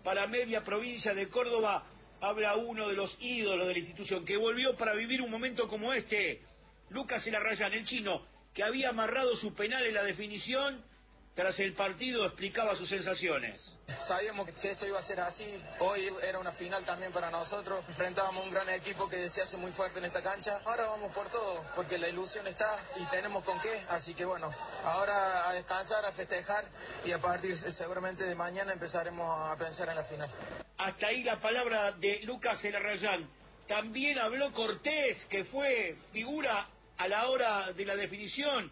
para media provincia de Córdoba, habla uno de los ídolos de la institución, que volvió para vivir un momento como este. Lucas Elarrayán, el chino, que había amarrado su penal en la definición, tras el partido explicaba sus sensaciones. Sabíamos que esto iba a ser así. Hoy era una final también para nosotros. Enfrentábamos a un gran equipo que se hace muy fuerte en esta cancha. Ahora vamos por todo, porque la ilusión está y tenemos con qué. Así que bueno, ahora a descansar, a festejar y a partir seguramente de mañana empezaremos a pensar en la final. Hasta ahí la palabra de Lucas Elarrayán. También habló Cortés, que fue figura a la hora de la definición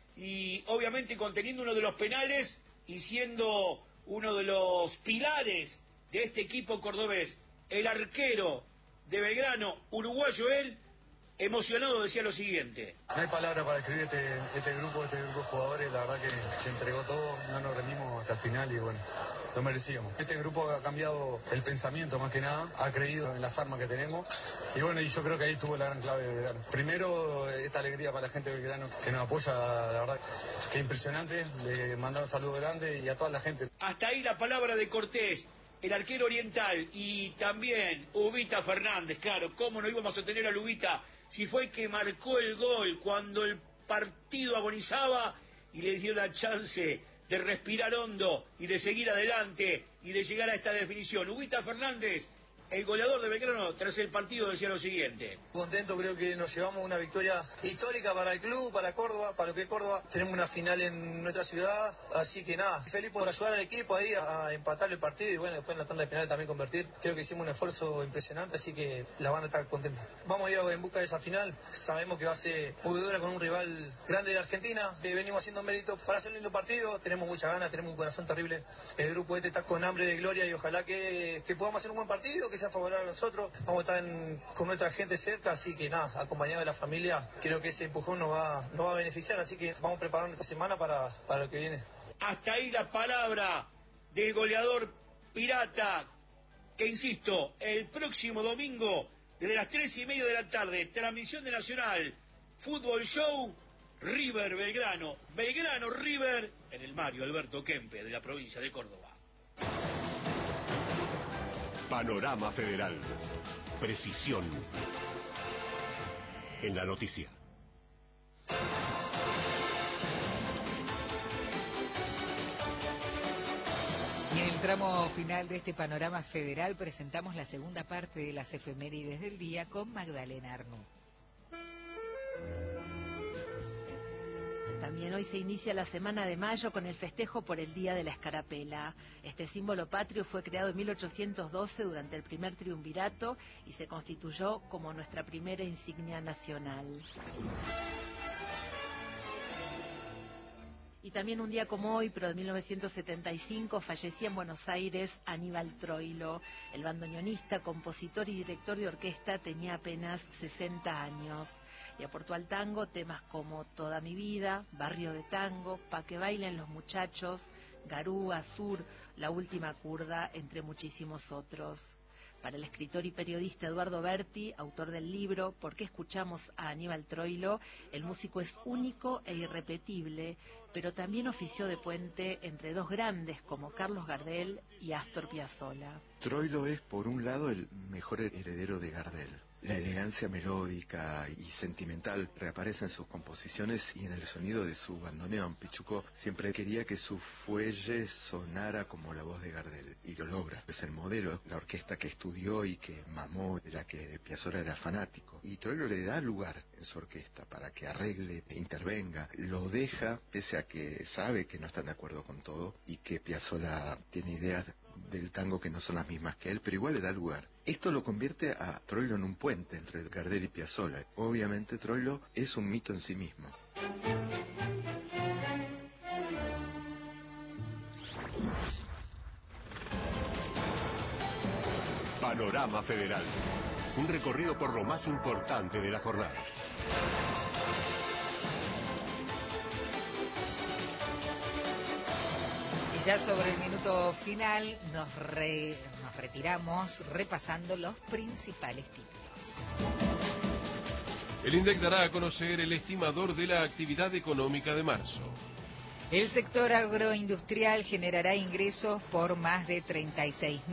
y obviamente conteniendo uno de los penales y siendo uno de los pilares de este equipo cordobés. El arquero de Belgrano, uruguayo él, emocionado decía lo siguiente. No hay palabra para escribir este grupo de jugadores, la verdad que entregó todo, no nos rendimos hasta el final y bueno, lo merecíamos. Este grupo ha cambiado el pensamiento más que nada, ha creído en las armas que tenemos y bueno, y yo creo que ahí estuvo la gran clave de Belgrano. Primero, esta alegría para la gente de Belgrano que nos apoya, la verdad que impresionante, le mandamos un saludo grande y a toda la gente. Hasta ahí la palabra de Cortés, el arquero oriental, y también Ubita Fernández. Claro, cómo no íbamos a tener a Ubita si fue el que marcó el gol cuando el partido agonizaba y le dio la chance de respirar hondo y de seguir adelante y de llegar a esta definición. Ubita Fernández, el goleador de Belgrano, tras el partido decía lo siguiente. Contento, creo que nos llevamos una victoria histórica para el club, para Córdoba, para lo que es Córdoba. Tenemos una final en nuestra ciudad, así que nada, feliz por ayudar al equipo ahí a empatar el partido y bueno, después en la tanda de penales también convertir. Creo que hicimos un esfuerzo impresionante, así que la banda está contenta. Vamos a ir en busca de esa final, sabemos que va a ser muy dura con un rival grande de la Argentina, venimos haciendo mérito para hacer un lindo partido, tenemos mucha ganas, tenemos un corazón terrible. El grupo este está con hambre de gloria y ojalá que podamos hacer un buen partido, que sea favorable a nosotros. Vamos a estar con nuestra gente cerca, así que nada, acompañado de la familia, creo que ese empujón nos va a beneficiar, así que vamos preparando esta semana para lo que viene. Hasta ahí la palabra del goleador pirata, que insisto, el próximo domingo, desde las 3:30 de la tarde, transmisión de Nacional, Fútbol Show, River Belgrano, Belgrano River, en el Mario Alberto Kempe de la provincia de Córdoba. Panorama Federal. Precisión en la noticia. Y en el tramo final de este Panorama Federal presentamos la segunda parte de las efemérides del día con Magdalena Arnú. También hoy se inicia la Semana de Mayo con el festejo por el Día de la Escarapela. Este símbolo patrio fue creado en 1812 durante el primer triunvirato y se constituyó como nuestra primera insignia nacional. Y también un día como hoy, pero de 1975, fallecía en Buenos Aires Aníbal Troilo. El bandoneonista, compositor y director de orquesta tenía apenas 60 años. Y aportó al tango temas como Toda mi vida, Barrio de Tango, Pa' que bailen los muchachos, Garúa, Sur, La última curda, entre muchísimos otros. Para el escritor y periodista Eduardo Berti, autor del libro ¿Por qué escuchamos a Aníbal Troilo?, el músico es único e irrepetible, pero también ofició de puente entre dos grandes como Carlos Gardel y Astor Piazzolla. Troilo es, por un lado, el mejor heredero de Gardel. La elegancia melódica y sentimental reaparece en sus composiciones y en el sonido de su bandoneón. Pichuco siempre quería que su fuelle sonara como la voz de Gardel, y lo logra. Es el modelo, la orquesta que estudió y que mamó, de la que Piazzolla era fanático. Y Troilo le da lugar en su orquesta para que arregle, intervenga, lo deja, pese a que sabe que no están de acuerdo con todo y que Piazzolla tiene ideas del tango que no son las mismas que él, pero igual le da lugar. Esto lo convierte a Troilo en un puente entre Gardel y Piazzolla. Obviamente Troilo es un mito en sí mismo. Panorama Federal. Un recorrido por lo más importante de la jornada. Ya sobre el minuto final nos retiramos repasando los principales títulos. El INDEC dará a conocer el estimador de la actividad económica de marzo. El sector agroindustrial generará ingresos por más de 36.000